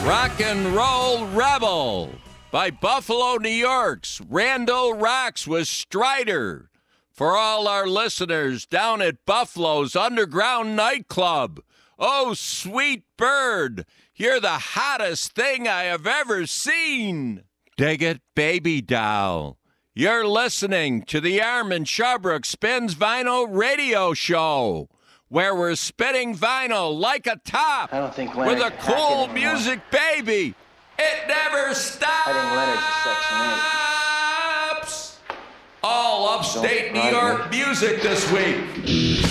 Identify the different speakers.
Speaker 1: Rock and Roll Rebel by Buffalo, New York's Randall Rocks with Strider. For all our listeners down at Buffalo's Underground Nightclub. Oh, sweet bird, you're the hottest thing I have ever seen. Dig it, baby doll. You're listening to the Armin Sharbrooke Spins Vinyl Radio Show, where we're spinning vinyl like a top.
Speaker 2: I don't think
Speaker 1: with
Speaker 2: Leonard's
Speaker 1: a cool
Speaker 2: hacking
Speaker 1: music baby. It never stops.
Speaker 2: I think Leonard's a Section 8.
Speaker 1: All upstate New York music this week.